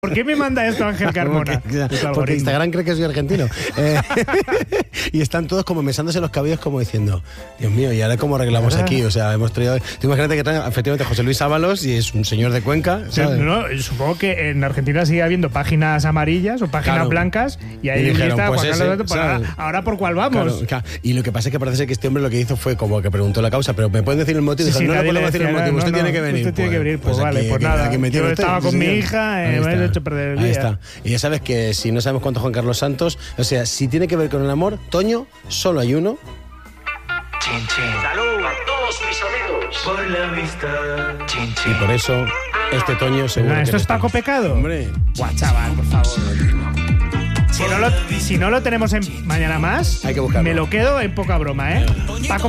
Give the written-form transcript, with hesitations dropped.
¿Por qué me manda esto Ángel Carmona? Porque Instagram cree que soy argentino. Y están todos como mesándose los cabellos como diciendo, Dios mío, ¿y ahora cómo arreglamos aquí? O sea, hemos traído... Tú imagínate que traen efectivamente a José Luis Ábalos y es un señor de Cuenca, ¿sabes? No, supongo que en Argentina sigue habiendo páginas amarillas o páginas blancas y ahí dijeron, está pues Juan Carlos Santos, ahora por cuál vamos. Claro. Y lo que pasa es que parece ser que este hombre lo que hizo fue como que preguntó la causa, pero ¿me pueden decir el motivo? Sí, dijo, no le podemos decir el motivo, usted tiene que venir. Usted tiene que venir, pues vale, pues nada. Yo estaba con mi hija, me he hecho perder el día. Ahí está. Y ya sabes que si no sabemos cuánto Juan Carlos Santos, o sea, si tiene que ver con el amor, Toño, solo hay uno. Chin, chin. Salud a todos mis amigos por la amistad. Chin, chin. Y por eso, este Toño seguro ¿Esto es Paco Pecado? Hombre. Guau, chaval, por favor. Si no lo tenemos en Mañana Más, hay que buscarlo. Me lo quedo en poca broma, ¿eh? Paco